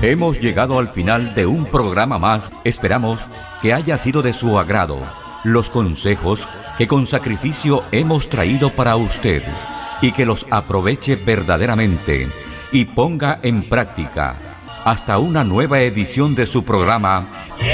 Hemos llegado al final de un programa más. Esperamos que haya sido de su agrado los consejos que con sacrificio hemos traído para usted y que los aproveche verdaderamente y ponga en práctica. Hasta una nueva edición de su programa